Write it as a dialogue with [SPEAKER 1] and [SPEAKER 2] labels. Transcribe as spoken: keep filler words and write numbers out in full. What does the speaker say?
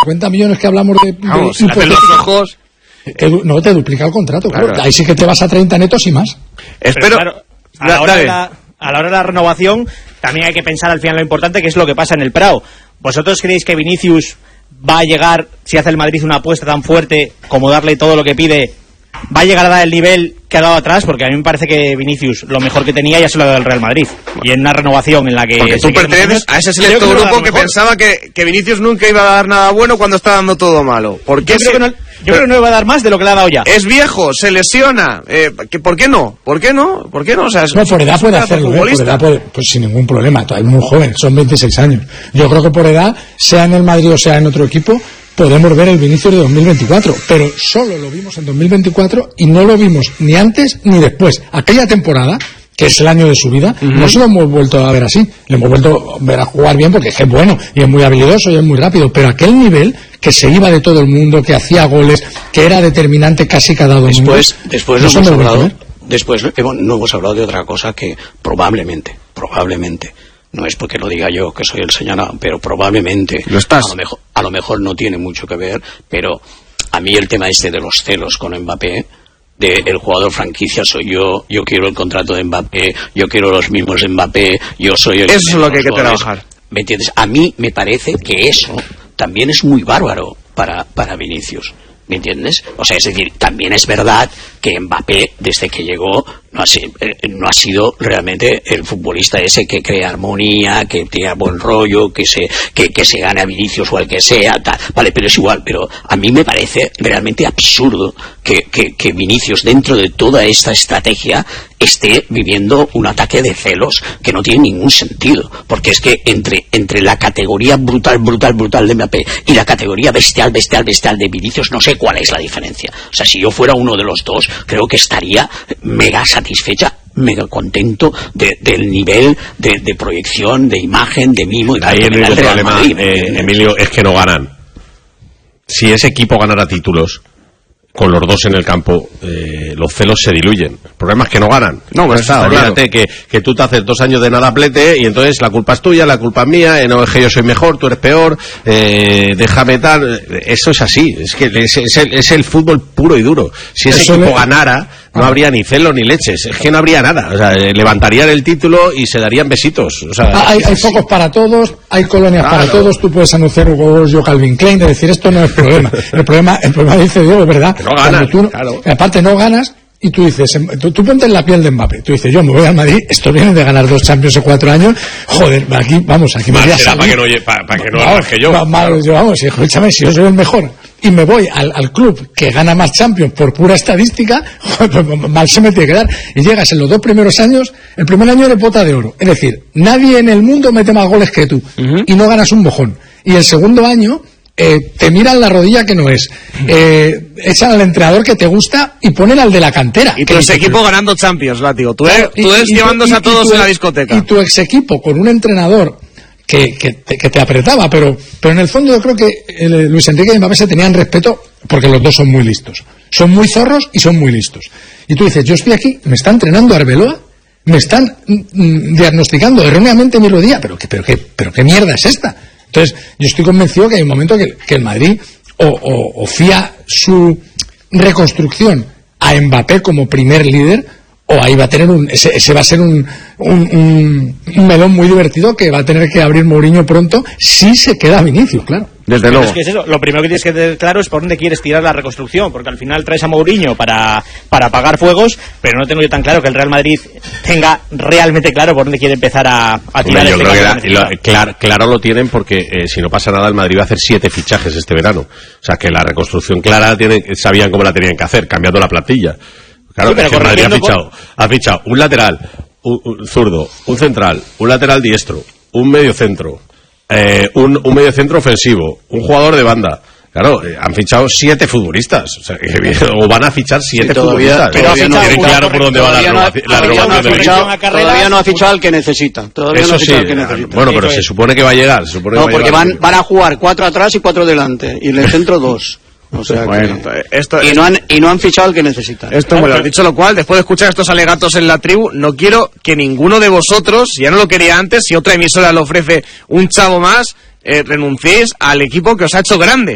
[SPEAKER 1] cincuenta millones que hablamos de...
[SPEAKER 2] Vamos,
[SPEAKER 1] de
[SPEAKER 2] si los ojos...
[SPEAKER 1] Te, no, te duplica el contrato, claro. Claro. Ahí sí que te vas a treinta netos y más.
[SPEAKER 3] Espero... Claro, a, la hora de la, a la hora de la renovación también hay que pensar al final lo importante, que es lo que pasa en el Prado. ¿Vosotros creéis que Vinicius va a llegar, si hace el Madrid una apuesta tan fuerte como darle todo lo que pide, va a llegar a dar el nivel que ha dado atrás? Porque a mí me parece que Vinicius lo mejor que tenía ya se lo ha dado el Real Madrid, y en una renovación en la que...
[SPEAKER 2] Porque tú perteneces a ese selecto grupo que pensaba que, que Vinicius nunca iba a dar nada bueno cuando está dando todo malo. ¿Por qué?
[SPEAKER 3] Yo creo, que no, yo creo que no le va a dar más de lo que le ha dado ya.
[SPEAKER 2] Es viejo, se lesiona. Eh, ¿Por qué no? ¿Por qué no? ¿Por qué no? O sea, es,
[SPEAKER 1] no, por edad puede hacerlo, ¿eh? Por edad puede, pues sin ningún problema. Es muy joven, son veintiséis años. Yo creo que por edad, sea en el Madrid o sea en otro equipo, podemos ver el Vinicius de dos mil veinticuatro, pero solo lo vimos en dos mil veinticuatro y no lo vimos ni antes ni después. Aquella temporada, que es el año de su vida, uh-huh. no se lo hemos vuelto a ver así. Le hemos vuelto a ver a jugar bien porque es bueno y es muy habilidoso y es muy rápido, pero aquel nivel que se iba de todo el mundo, que hacía goles, que era determinante casi cada domingo.
[SPEAKER 4] Después, después no hemos hablado, después no hemos hablado de otra cosa que probablemente, probablemente. No es porque lo diga yo, que soy el señor, pero probablemente
[SPEAKER 2] ¿Lo estás?
[SPEAKER 4] A lo mejor, a lo mejor no tiene mucho que ver, pero a mí el tema este de los celos con Mbappé, de el jugador franquicia soy yo, yo quiero el contrato de Mbappé, yo quiero los mismos de Mbappé, yo soy el...
[SPEAKER 2] Eso es lo que hay que trabajar.
[SPEAKER 4] ¿Me entiendes? A mí me parece que eso también es muy bárbaro para, para Vinicius. ¿Me entiendes? O sea, es decir, también es verdad que Mbappé, desde que llegó, no ha, sido, no ha sido realmente el futbolista ese que crea armonía, que tenga buen rollo, que se que, que se gane a Vinicius o el que sea, tal. Vale, pero es igual. Pero a mí me parece realmente absurdo que, que, que Vinicius, dentro de toda esta estrategia, esté viviendo un ataque de celos que no tiene ningún sentido. Porque es que entre, entre la categoría brutal, brutal, brutal de Mbappé y la categoría bestial, bestial, bestial de Vinicius, no sé cuál es la diferencia. O sea, si yo fuera uno de los dos, creo que estaría mega satisfecha, mega contento de, del nivel de, de proyección, de imagen, de mimo y
[SPEAKER 5] ahí el único problema, Madrid, eh, Emilio, es que no ganan. Si ese equipo ganara títulos con los dos en el campo, eh, los celos se diluyen. El problema es que no ganan.
[SPEAKER 2] No, pues está,
[SPEAKER 5] imagínate
[SPEAKER 2] claro.
[SPEAKER 5] que, que tú te haces dos años de nada plete y entonces la culpa es tuya, la culpa es mía, eh, no es que yo soy mejor, tú eres peor, eh, déjame tal. Eso es así, es que es, es, el, es el fútbol puro y duro. Si ese Eso equipo le... ganara, no ah. habría ni celos ni leches, es que no habría nada. O sea, levantarían el título y se darían besitos. O sea,
[SPEAKER 1] ah, hay, hay focos para todos, hay colonias claro. para todos, tú puedes anunciar Hugo Boss, yo Calvin Klein, de decir esto no es problema. El problema, el problema dice Diego, es verdad.
[SPEAKER 5] No ganas,
[SPEAKER 1] tú,
[SPEAKER 5] claro.
[SPEAKER 1] Aparte no ganas y tú dices, tú, tú ponte en la piel de Mbappé, tú dices, yo me voy al Madrid, esto viene de ganar dos Champions en cuatro años, joder, aquí, vamos, aquí me voy a salir.
[SPEAKER 5] Para que no, para, para que no vamos, que yo.
[SPEAKER 1] Vamos, yo, vamos, escúchame, si yo soy el mejor y me voy al, al club que gana más Champions por pura estadística, joder, mal se me tiene que dar. Y llegas en los dos primeros años, el primer año eres bota de oro, es decir, nadie en el mundo mete más goles que tú, uh-huh. y no ganas un mojón. Y el segundo año, Eh, te miran la rodilla que no es, eh, echan al entrenador que te gusta y ponen al de la cantera.
[SPEAKER 2] Y tu ex equipo ganando Champions, látigo. Tú eres, tú eres llevándose a todos en la discoteca.
[SPEAKER 1] Y tu ex equipo con un entrenador que, que, te, que te apretaba, pero, pero en el fondo yo creo que el, Luis Enrique y Mbappé se tenían respeto porque los dos son muy listos. Son muy zorros y son muy listos. Y tú dices, yo estoy aquí, me está entrenando Arbeloa, me están mm, diagnosticando erróneamente mi rodilla, pero, que, pero, que, pero qué mierda es esta. Entonces, yo estoy convencido que hay un momento que, que el Madrid o, o, o fía su reconstrucción a Mbappé como primer líder, o ahí va a tener un, ese, ese va a ser un, un, un, un melón muy divertido que va a tener que abrir Mourinho pronto si se queda Vinicius, claro.
[SPEAKER 2] Desde luego.
[SPEAKER 3] Es que es eso. Lo primero que tienes que tener claro es por dónde quieres tirar la reconstrucción, porque al final traes a Mourinho para, para apagar fuegos, pero no tengo yo tan claro que el Real Madrid tenga realmente claro por dónde quiere empezar a, a tirar.
[SPEAKER 5] Hombre, yo
[SPEAKER 3] este
[SPEAKER 5] creo que
[SPEAKER 3] caso
[SPEAKER 5] la, lo, claro, claro lo tienen porque eh, si no pasa nada el Madrid va a hacer siete fichajes este verano. O sea que la reconstrucción clara tienen, sabían cómo la tenían que hacer, cambiando la plantilla. Claro, sí, es que el Madrid ha fichado, por... ha fichado un lateral, un, un zurdo, un central, un lateral diestro, un medio centro, eh, un, un medio centro ofensivo, un jugador de banda. Claro, eh, han fichado siete futbolistas, o, sea, que, o van a fichar siete
[SPEAKER 4] todavía,
[SPEAKER 5] futbolistas.
[SPEAKER 4] Pero
[SPEAKER 5] tienen
[SPEAKER 4] fichado,
[SPEAKER 5] claro por dónde va la renovación
[SPEAKER 4] no,
[SPEAKER 5] del
[SPEAKER 4] equipo. Todavía no ha fichado al que necesita. Todavía
[SPEAKER 5] Eso
[SPEAKER 4] no ha fichado
[SPEAKER 5] sí,
[SPEAKER 4] al que necesita.
[SPEAKER 5] Bueno, pero se supone que va a llegar. Se supone
[SPEAKER 4] no,
[SPEAKER 5] que va
[SPEAKER 4] porque
[SPEAKER 5] a llegar.
[SPEAKER 4] van, van a jugar cuatro atrás y cuatro delante, y en el centro dos. O sea
[SPEAKER 2] bueno,
[SPEAKER 4] que...
[SPEAKER 2] esto,
[SPEAKER 4] y, no han, y no han fichado al que necesitan.
[SPEAKER 2] Esto me lo has dicho, lo cual, después de escuchar estos alegatos en la tribu, no quiero que ninguno de vosotros, ya no lo quería antes, si otra emisora le ofrece un chavo más, eh, renunciéis al equipo que os ha hecho grande.